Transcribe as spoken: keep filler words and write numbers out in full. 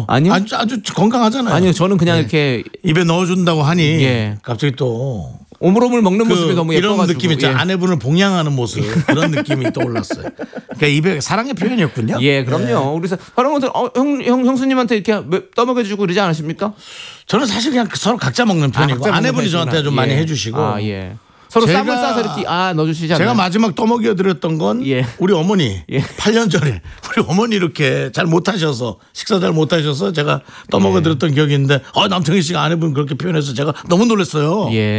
아니요. 아주, 아주 건강하잖아요. 아니요. 저는 그냥 예. 이렇게 입에 넣어준다고 하니 예. 갑자기 또 오물오물 먹는 그 모습이 너무 이런 예뻐가지고. 느낌 있잖아요. 예. 아내분을 봉양하는 모습 그런 느낌이 떠올랐어요. 그러니까 입에 사랑의 표현이었군요. 예, 그럼요. 그래서 다른 분들 어, 형, 형 형수님한테 이렇게 떠먹여주고 그러지 않으십니까? 저는 사실 그냥 서로 각자 먹는 편이고 각자 먹는 아내분이 저한테 좀 편이구나. 많이 예. 해주시고 아, 예. 서로 제가- 쌈을 싸서 이렇게 아 넣어주시잖아요. 제가 마지막 떠먹여 드렸던 건 예. 우리 어머니 예. 팔 년 전에 우리 어머니 이렇게 잘 못하셔서 식사 잘 못하셔서 제가 떠먹여 드렸던 기억이 있는데 어, 남창희 씨가 아내분 그렇게 표현해서 제가 너무 놀랐어요. 예.